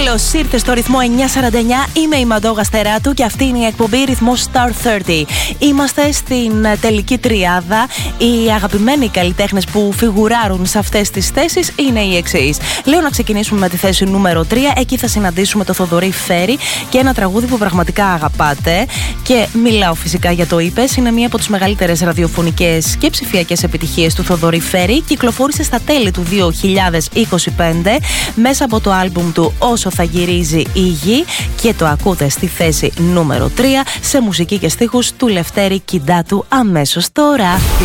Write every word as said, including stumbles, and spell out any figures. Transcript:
Καλώς ήρθες στο ρυθμό εννιακόσια σαράντα εννιά. Είμαι η Μαντόγα Στεράτου και αυτή είναι η εκπομπή ρυθμός Star τριάντα. Είμαστε στην τελική τριάδα. Οι αγαπημένοι καλλιτέχνες που φιγουράρουν σε αυτές τις θέσεις είναι οι εξής. Λέω να ξεκινήσουμε με τη θέση νούμερο τρία. Εκεί θα συναντήσουμε το Θοδωρή Φέρη και ένα τραγούδι που πραγματικά αγαπάτε. Και μιλάω φυσικά για το Είπες. Είναι μία από τις μεγαλύτερες ραδιοφωνικές και ψηφιακές επιτυχίες του Θοδωρή Φέρη. Κυκλοφόρησε στα τέλη του δύο χιλιάδες είκοσι πέντε μέσα από το άλμπουμ του Όσο θα γυρίζει η γη και το ακούτε στη θέση νούμερο τρία σε μουσική και στίχους του Λευτέρη Κιντάτου αμέσως τώρα.